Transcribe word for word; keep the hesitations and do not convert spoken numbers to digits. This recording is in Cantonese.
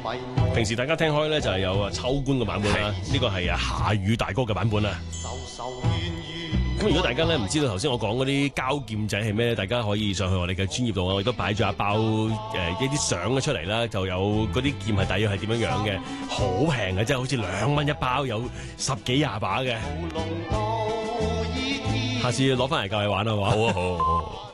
平時大家聽開咧就係有啊秋官嘅版本啦，呢個係啊夏雨大哥嘅版本啊。咁如果大家咧唔知道頭先我講嗰啲膠劍仔係咩，大家可以上去我哋嘅專頁度啊，我亦都擺咗一包誒、呃、一啲相嘅出嚟啦，就有嗰啲劍係大約係點樣樣嘅，好平嘅，即係好似兩蚊一包，有十幾廿把嘅。下次攞翻嚟教你玩啊，好啊，好好好。